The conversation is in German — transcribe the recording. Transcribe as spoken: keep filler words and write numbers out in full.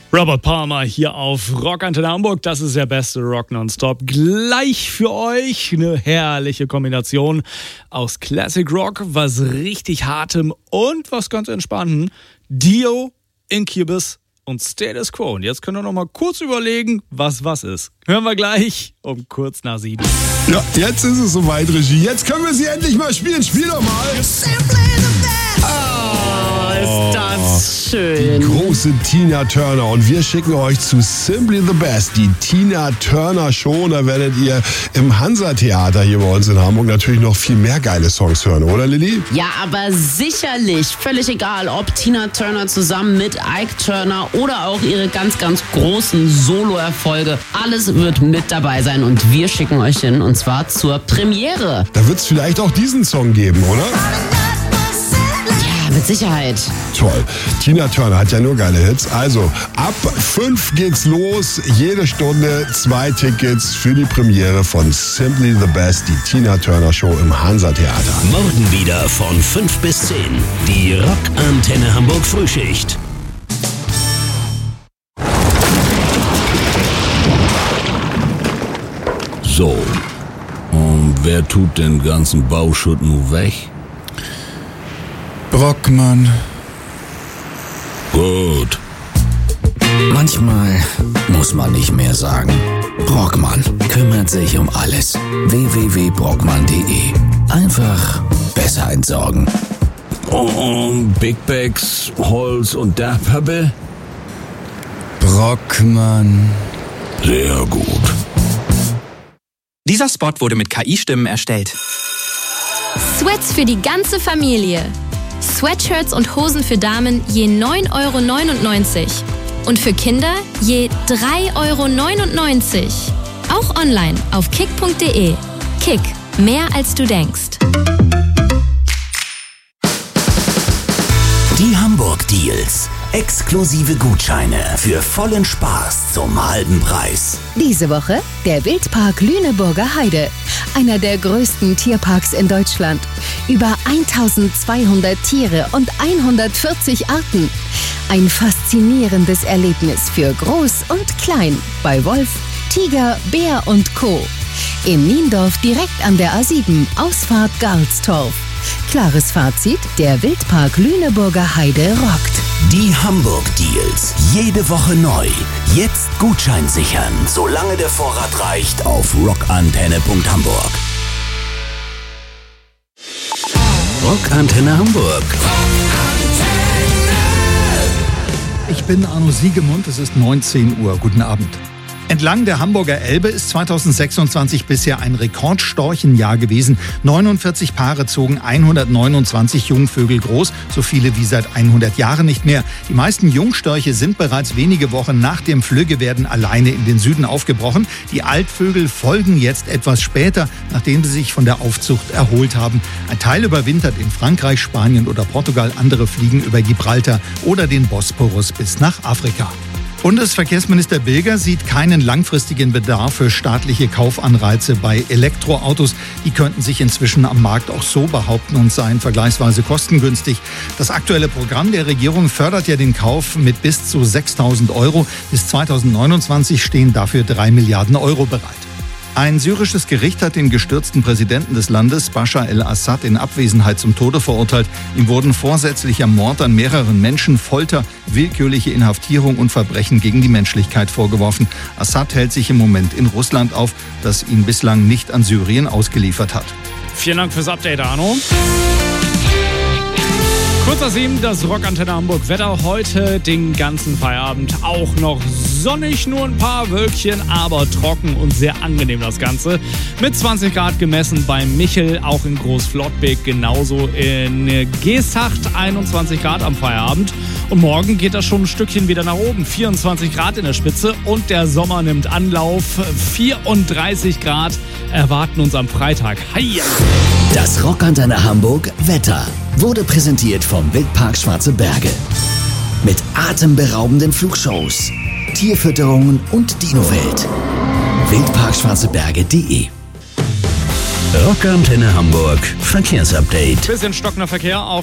Robert Palmer hier auf Rock Antenne Hamburg. Das ist der beste Rock Nonstop. Gleich für euch eine herrliche Kombination aus Classic Rock, was richtig hartem und was ganz entspanntem. Dio, Incubus und Status Quo. Und jetzt können wir noch mal kurz überlegen, was was ist. Hören wir gleich um kurz nach sieben. Ja, jetzt ist es soweit, Regie. Jetzt können wir sie endlich mal spielen. Spiel doch mal. Oh, ist das schön. Die große Tina Turner. Und wir schicken euch zu Simply the Best, die Tina Turner Show. Und da werdet ihr im Hansa-Theater hier bei uns in Hamburg natürlich noch viel mehr geile Songs hören, oder Lilly? Ja, aber sicherlich. Völlig egal, ob Tina Turner zusammen mit Ike Turner oder auch ihre ganz, ganz großen Solo-Erfolge. Alles wird mit dabei sein und wir schicken euch hin, und zwar zur Premiere. Da wird es vielleicht auch diesen Song geben, oder? Ja, mit Sicherheit. Toll. Tina Turner hat ja nur geile Hits. Also, ab fünf geht's los. Jede Stunde zwei Tickets für die Premiere von Simply the Best, die Tina Turner Show im Hansa-Theater. Morgen wieder von fünf bis zehn. Die Rock Antenne Hamburg Frühschicht. So, und wer tut den ganzen Bauschutt nun weg? Brockmann. Gut. Manchmal muss man nicht mehr sagen. Brockmann kümmert sich um alles. w w w punkt brockmann punkt de. Einfach besser entsorgen. Und Big Bags, Holz und Dachpappe? Brockmann. Sehr gut. Dieser Spot wurde mit K I-Stimmen erstellt. Sweats für die ganze Familie. Sweatshirts und Hosen für Damen je neun Euro neunundneunzig. Und für Kinder je drei Euro neunundneunzig. Auch online auf kick punkt de. Kick, mehr als du denkst. Die Hamburg Deals. Exklusive Gutscheine für vollen Spaß zum halben Preis. Diese Woche der Wildpark Lüneburger Heide. Einer der größten Tierparks in Deutschland. Über eintausendzweihundert Tiere und hundertvierzig Arten. Ein faszinierendes Erlebnis für Groß und Klein. Bei Wolf, Tiger, Bär und Co. In Niendorf direkt an der A sieben, Ausfahrt Garlstorf. Klares Fazit, der Wildpark Lüneburger Heide rockt. Die Hamburg Deals. Jede Woche neu. Jetzt Gutschein sichern, solange der Vorrat reicht, auf rockantenne punkt hamburg. Rockantenne Hamburg. Ich bin Arno Siegemund, es ist neunzehn Uhr. Guten Abend. Entlang der Hamburger Elbe ist zweitausendsechsundzwanzig bisher ein Rekordstorchenjahr gewesen. neunundvierzig Paare zogen hundertneunundzwanzig Jungvögel groß, so viele wie seit hundert Jahren nicht mehr. Die meisten Jungstörche sind bereits wenige Wochen nach dem Flüggewerden alleine in den Süden aufgebrochen. Die Altvögel folgen jetzt etwas später, nachdem sie sich von der Aufzucht erholt haben. Ein Teil überwintert in Frankreich, Spanien oder Portugal, andere fliegen über Gibraltar oder den Bosporus bis nach Afrika. Bundesverkehrsminister Bilger sieht keinen langfristigen Bedarf für staatliche Kaufanreize bei Elektroautos. Die könnten sich inzwischen am Markt auch so behaupten und seien vergleichsweise kostengünstig. Das aktuelle Programm der Regierung fördert ja den Kauf mit bis zu sechstausend Euro. Bis zweitausendneunundzwanzig stehen dafür drei Milliarden Euro bereit. Ein syrisches Gericht hat den gestürzten Präsidenten des Landes, Bashar el-Assad, in Abwesenheit zum Tode verurteilt. Ihm wurden vorsätzlicher Mord an mehreren Menschen, Folter, willkürliche Inhaftierung und Verbrechen gegen die Menschlichkeit vorgeworfen. Assad hält sich im Moment in Russland auf, das ihn bislang nicht an Syrien ausgeliefert hat. Vielen Dank fürs Update, Arno. Kurz nach sieben, das Rockantenne Hamburg. Wetter heute den ganzen Feierabend auch noch sonnig, nur ein paar Wölkchen, aber trocken und sehr angenehm das Ganze. Mit zwanzig Grad gemessen bei Michel, auch in Großflottbek, genauso in Geesthacht, einundzwanzig Grad am Feierabend. Und morgen geht das schon ein Stückchen wieder nach oben, vierundzwanzig Grad in der Spitze und der Sommer nimmt Anlauf. vierunddreißig Grad erwarten uns am Freitag. Heia! Das Rockantenne Hamburg Wetter wurde präsentiert vom Wildpark Schwarze Berge. Mit atemberaubenden Flugshows, Tierfütterungen und Dinowelt. wildpark schwarze berge punkt de. Rockantenne Hamburg Verkehrsupdate. Bisschen stockender Verkehr auf